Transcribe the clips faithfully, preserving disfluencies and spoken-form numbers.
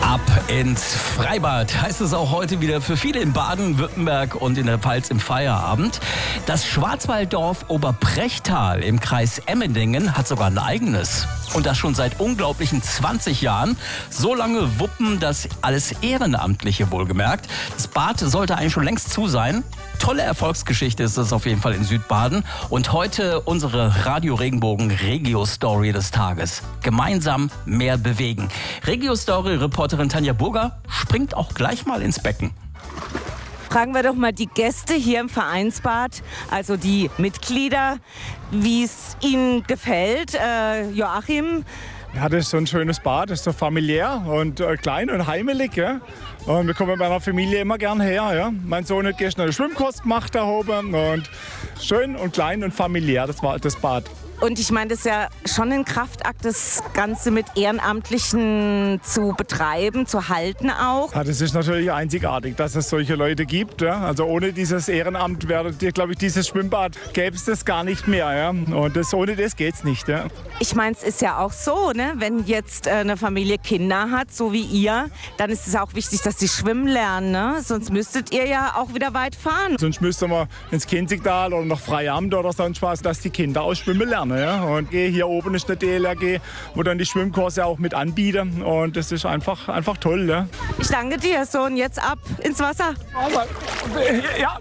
Ab ins Freibad heißt es auch heute wieder für viele in Baden-Württemberg und in der Pfalz im Feierabend. Das Schwarzwalddorf Oberprechtal im Kreis Emmendingen hat sogar ein eigenes. Und das schon seit unglaublichen zwanzig Jahren. So lange wuppen das alles Ehrenamtliche wohlgemerkt. Das Bad sollte eigentlich schon längst zu sein. Tolle Erfolgsgeschichte ist das auf jeden Fall in Südbaden. Und heute unsere Radio Regenbogen Regio-Story des Tages. Gemeinsam mehr bewegen. Regio-Story-Reporterin Tanja Burger springt auch gleich mal ins Becken. Fragen wir doch mal die Gäste hier im Vereinsbad, also die Mitglieder, wie es ihnen gefällt. Äh, Joachim? Ja, das ist so ein schönes Bad, das ist so familiär und äh, klein und heimelig. Ja? Und wir kommen mit meiner Familie immer gern her. Ja? Mein Sohn hat gestern einen Schwimmkurs gemacht da oben und schön und klein und familiär, das war das Bad. Und ich meine, das ist ja schon ein Kraftakt, das Ganze mit Ehrenamtlichen zu betreiben, zu halten auch. Ja, das ist natürlich einzigartig, dass es solche Leute gibt. Ja. Also ohne dieses Ehrenamt wäre, glaube ich, dieses Schwimmbad gäbe es das gar nicht mehr. Ja. Und das, ohne das geht es nicht. Ja. Ich meine, es ist ja auch so, ne? Wenn jetzt äh, eine Familie Kinder hat, so wie ihr, dann ist es auch wichtig, dass sie schwimmen lernen. Ne? Sonst müsstet ihr ja auch wieder weit fahren. Sonst müssten wir ins Kinzigtal oder nach Freiamt oder sonst was, dass die Kinder auch schwimmen lernen. Ja, und hier oben ist der D L R G, wo dann die Schwimmkurse auch mit anbieten. Und das ist einfach, einfach toll. Ja. Ich danke dir, Sohn. Jetzt ab ins Wasser. Ja,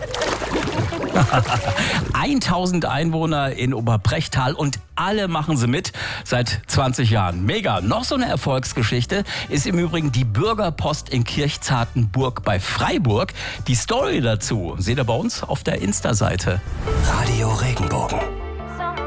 tausend Einwohner in Oberprechtal und alle machen sie mit seit zwanzig Jahren. Mega. Noch so eine Erfolgsgeschichte ist im Übrigen die Bürgerpost in Kirchzartenburg bei Freiburg. Die Story dazu seht ihr bei uns auf der Insta-Seite. Radio Regenbogen.